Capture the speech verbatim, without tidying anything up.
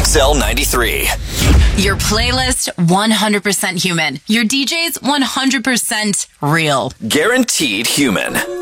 X L ninety-three. Your playlist, one hundred percent human. Your D Js, one hundred percent real. Guaranteed human.